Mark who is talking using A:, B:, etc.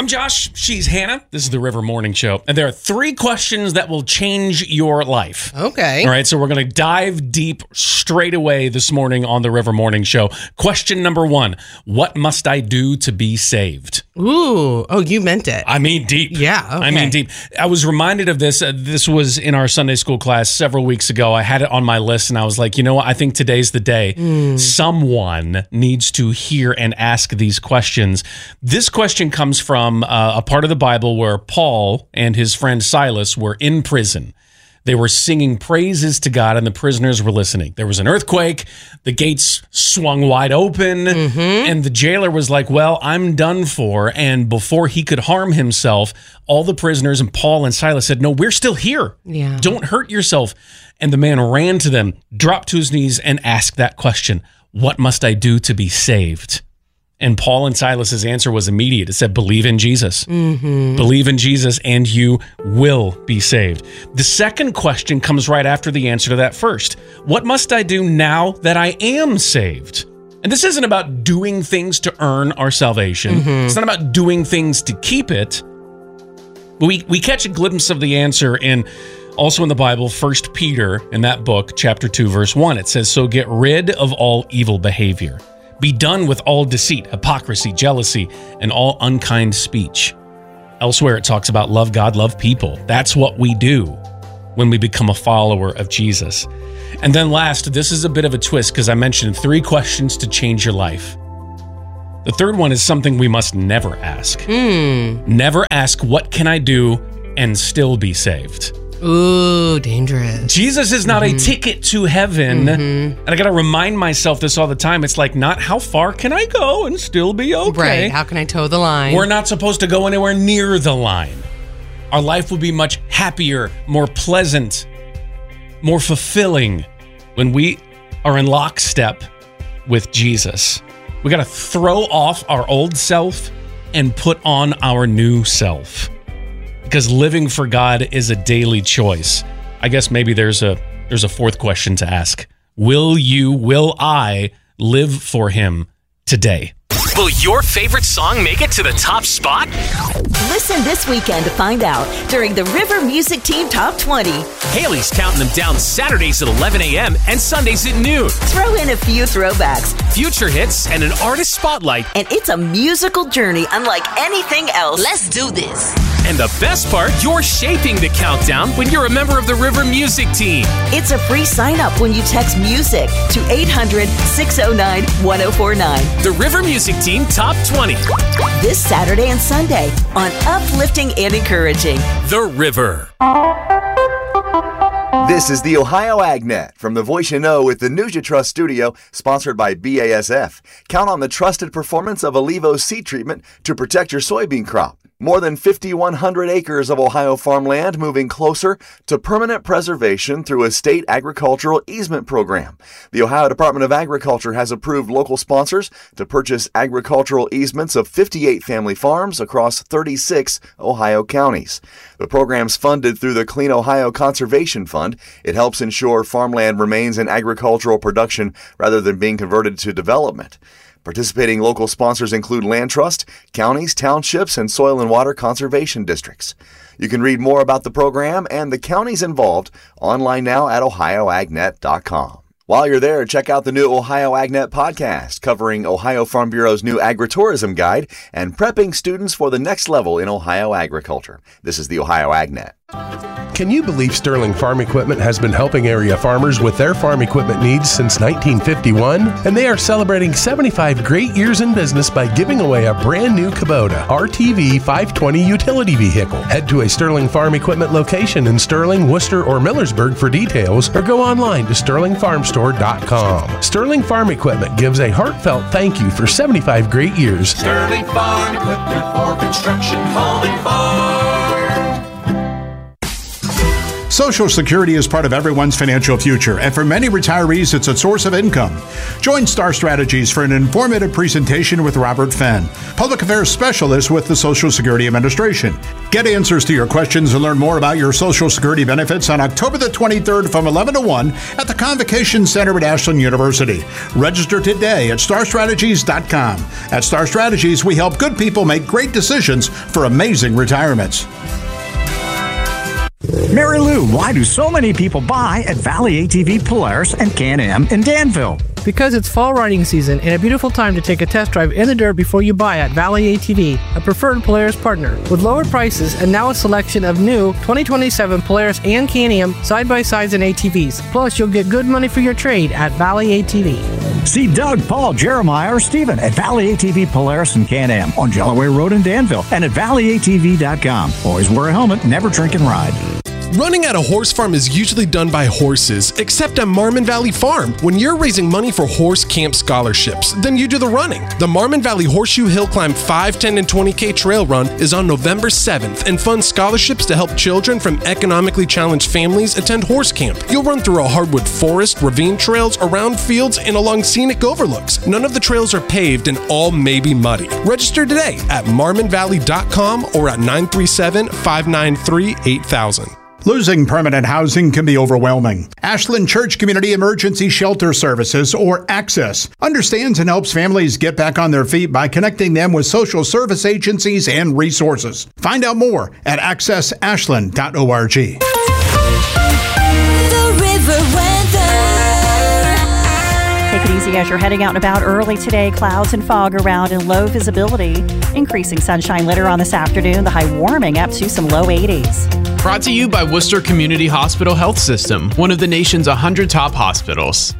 A: Josh. She's Hannah. This is the River Morning Show. And there are 3 questions that will change your life.
B: Okay.
A: All right, so we're going to dive deep straight away this morning on the River Morning Show. Question number 1. What must I do to be saved?
B: Ooh. Oh, you meant it.
A: I mean deep.
B: Yeah, okay.
A: I mean deep. I was reminded of this. This was in our Sunday school class several weeks ago. I had it on my list, and I was like, you know what? I think today's the day. Someone needs to hear and ask these questions. This question comes from a part of the Bible where Paul and his friend Silas were in prison. They were singing praises to God, and the prisoners were listening. There was an earthquake. The gates swung wide open, and the jailer was like, well, I'm done for. And before he could harm himself, all the prisoners and Paul and Silas said, no, we're still here.
B: Yeah.
A: Don't hurt yourself. And the man ran to them, dropped to his knees, and asked that question, what must I do to be saved? And Paul and Silas's answer was immediate. It said, believe in Jesus. Believe in Jesus and you will be saved. The second question comes right after the answer to that first. What must I do now that I am saved? And this isn't about doing things to earn our salvation. It's not about doing things to keep it. But we catch a glimpse of the answer also in the Bible, 1 Peter, in that book, chapter 2, verse 1. It says, so get rid of all evil behavior. Be done with all deceit, hypocrisy, jealousy, and all unkind speech. Elsewhere, it talks about love God, love people. That's what we do when we become a follower of Jesus. And then last, this is a bit of a twist because I mentioned 3 questions to change your life. The third one is something we must never ask. Never ask, what can I do and still be saved?
B: Ooh, dangerous.
A: Jesus is not a ticket to heaven. And I got to remind myself this all the time. It's like, not how far can I go and still be okay?
B: Right. How can I toe the line?
A: We're not supposed to go anywhere near the line. Our life will be much happier, more pleasant, more fulfilling when we are in lockstep with Jesus. We got to throw off our old self and put on our new self. Because living for God is a daily choice. I guess maybe there's a fourth question to ask. Will I live for him today?
C: Will your favorite song make it to the top spot?
D: Listen this weekend to find out during the River Music Team Top 20.
C: Haley's counting them down Saturdays at 11 a.m. and Sundays at noon.
D: Throw in a few throwbacks.
C: Future hits and an artist spotlight.
D: And it's a musical journey unlike anything else. Let's do this.
C: And the best part, you're shaping the countdown when you're a member of the River Music Team.
D: It's a free sign-up when you text MUSIC to 800-609-1049.
C: The River Music Team Top 20.
D: This Saturday and Sunday on Uplifting and Encouraging.
C: The River.
E: This is the Ohio AgNet from the Voice You Know with the News You Trust studio, sponsored by BASF. Count on the trusted performance of Alivo seed treatment to protect your soybean crop. More than 5,100 acres of Ohio farmland moving closer to permanent preservation through a state agricultural easement program. The Ohio Department of Agriculture has approved local sponsors to purchase agricultural easements of 58 family farms across 36 Ohio counties. The program's funded through the Clean Ohio Conservation Fund. It helps ensure farmland remains in agricultural production rather than being converted to development. Participating local sponsors include Land Trust, counties, townships, and soil and water conservation districts. You can read more about the program and the counties involved online now at ohioagnet.com. While you're there, check out the new Ohio AgNet podcast covering Ohio Farm Bureau's new agritourism guide and prepping students for the next level in Ohio agriculture. This is the Ohio AgNet.
F: Can you believe Sterling Farm Equipment has been helping area farmers with their farm equipment needs since 1951? And they are celebrating 75 great years in business by giving away a brand new Kubota RTV 520 utility vehicle. Head to a Sterling Farm Equipment location in Sterling, Worcester, or Millersburg for details, or go online to sterlingfarmstore.com. Sterling Farm Equipment gives a heartfelt thank you for 75 great years.
G: Sterling Farm Equipment for construction, home, and farm. Social Security is part of everyone's financial future, and for many retirees, it's a source of income. Join Star Strategies for an informative presentation with Robert Fenn, Public Affairs Specialist with the Social Security Administration. Get answers to your questions and learn more about your Social Security benefits on October the 23rd from 11 to 1 at the Convocation Center at Ashland University. Register today at starstrategies.com. At Star Strategies, we help good people make great decisions for amazing retirements.
H: Mary Lou, why do so many people buy at Valley ATV Polaris and Can-Am in Danville?
I: Because it's fall riding season and a beautiful time to take a test drive in the dirt before you buy at Valley ATV, a preferred Polaris partner. With lower prices and now a selection of new 2027 Polaris and Can-Am side-by-sides and ATVs. Plus, you'll get good money for your trade at Valley ATV.
H: See Doug, Paul, Jeremiah, or Steven at Valley ATV Polaris and Can-Am on Jellaway Road in Danville and at valleyatv.com. Always wear a helmet, never drink and ride.
F: Running at a horse farm is usually done by horses, except at Marmon Valley Farm. When you're raising money for horse camp scholarships, then you do the running. The Marmon Valley Horseshoe Hill Climb 5, 10, and 20K Trail Run is on November 7th and funds scholarships to help children from economically challenged families attend horse camp. You'll run through a hardwood forest, ravine trails, around fields, and along scenic overlooks. None of the trails are paved and all may be muddy. Register today at marmonvalley.com or at 937-593-8000.
G: Losing permanent housing can be overwhelming. Ashland Church Community Emergency Shelter Services, or ACCESS, understands and helps families get back on their feet by connecting them with social service agencies and resources. Find out more at accessashland.org.
D: The River Weather.
J: Take it easy as you're heading out and about early today. Clouds and fog around and low visibility. Increasing sunshine later on this afternoon. The high warming up to some low 80s.
C: Brought to you by Worcester Community Hospital Health System, one of the nation's 100 top hospitals.